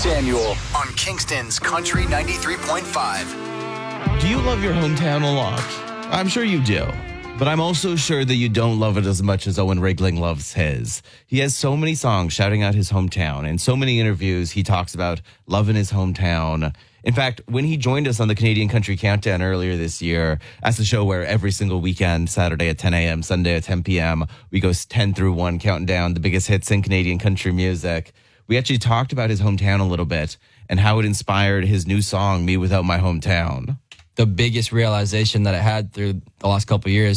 Samuel on Kingston's Country 93.5. Do you love your hometown a lot? I'm sure you do. But I'm also sure that you don't love it as much as Owen Rigling loves his. He has so many songs shouting out his hometown. In so many interviews, he talks about loving his hometown. In fact, when he joined us on the Canadian Country Countdown earlier this year, as the show where every single weekend, Saturday at 10 a.m., Sunday at 10 p.m., we go 10 through 1, counting down the biggest hits in Canadian country music. We actually talked about his hometown a little bit and how it inspired his new song, Me Without My Hometown. The biggest realization that I had through the last couple of years